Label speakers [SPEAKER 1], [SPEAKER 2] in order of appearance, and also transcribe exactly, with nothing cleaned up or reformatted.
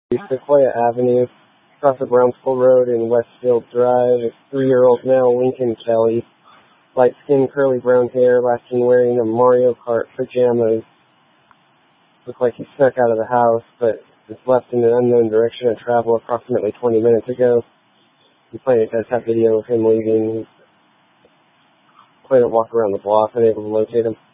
[SPEAKER 1] Sequoia Avenue, across the Brownsville Road in Westfield Drive. A three-year-old male, Lincoln Kelly, light-skinned, curly brown hair, last seen wearing a Mario Kart pajamas. Looked like he snuck out of the house, but was left in an unknown direction of travel approximately twenty minutes ago. The planet does have video of him leaving. Planet walked around the block, unable to locate him.